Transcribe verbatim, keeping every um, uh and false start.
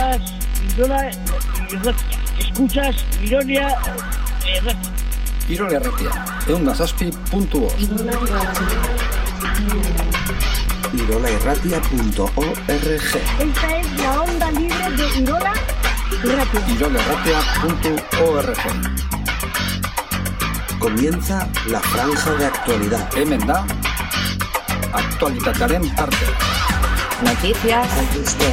escuchas Irola Irratia. Escuchas Irola Irratia. Irola Irratia, ehun eta zazpi puntu bost. irola irratia punto org. Esta es la onda libre de Irola Irratia. irola irratia punto org. Comienza la franja de actualidad. Hemen da, aktualitatearen parte. Noticias.